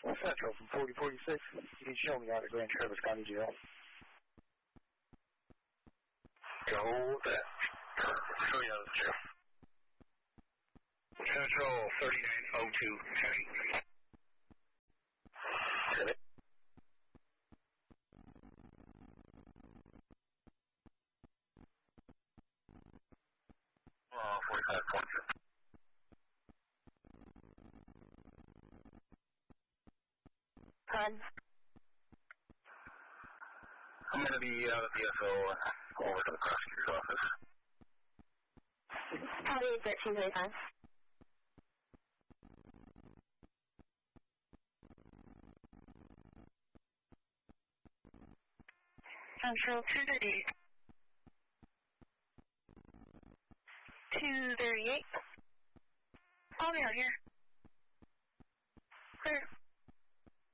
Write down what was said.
Central from 4046. You can show me out of Grand Traverse County Jail. Hold that. Show you out of jail. Central 3902 County. Okay. 45 points. Pardon? I'm going to be out at the SO over to the prosecutor's office. County 1335. Central 238. 238. I'll be out here.